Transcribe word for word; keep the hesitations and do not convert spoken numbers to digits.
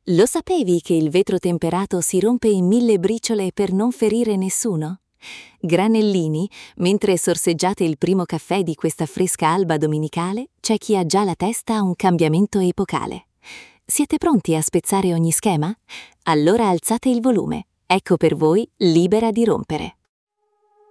Lo sapevi che il vetro temperato si rompe in mille briciole per non ferire nessuno? Granellini, mentre sorseggiate il primo caffè di questa fresca alba domenicale, c'è chi ha già la testa a un cambiamento epocale. Siete pronti a spezzare ogni schema? Allora alzate il volume. Ecco per voi Libera di rompere.